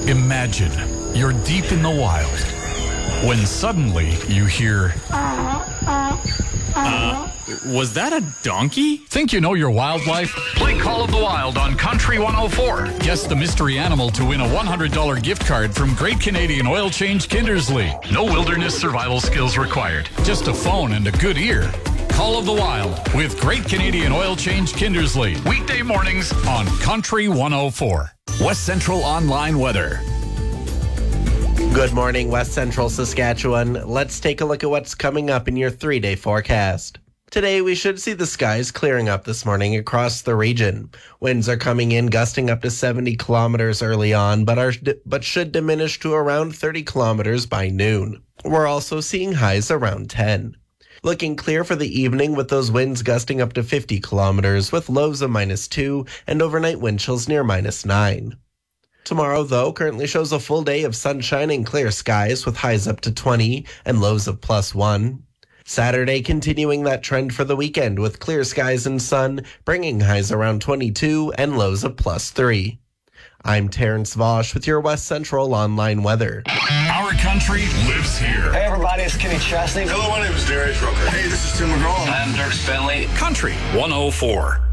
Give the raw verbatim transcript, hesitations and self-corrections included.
Imagine you're deep in the wild when suddenly you hear... Uh, was that a donkey? Think you know your wildlife? Play Call of the Wild on Country one oh four. Guess the mystery animal to win a one hundred dollars gift card from Great Canadian Oil Change Kindersley. No wilderness survival skills required. Just a phone and a good ear. Call of the Wild with Great Canadian Oil Change Kindersley. Weekday mornings on Country one oh four. West Central Online Weather. Good morning, West Central Saskatchewan. Let's take a look at what's coming up in your three-day forecast. Today, we should see the skies clearing up this morning across the region. Winds are coming in gusting up to seventy kilometers early on, but are but should diminish to around thirty kilometers by noon. We're also seeing highs around ten. Looking clear for the evening with those winds gusting up to fifty kilometers with lows of minus two and overnight wind chills near minus nine. Tomorrow, though, currently shows a full day of sunshine and clear skies with highs up to twenty and lows of plus one. Saturday continuing that trend for the weekend with clear skies and sun, bringing highs around twenty-two and lows of plus three. I'm Terrence Vosch with your West Central Online Weather. Our country lives here. Hey everybody, it's Kenny Chesney. Hello, my name is Darius Rucker. Hey, this is Tim McGraw. I'm Dirk Bentley. Country one oh four.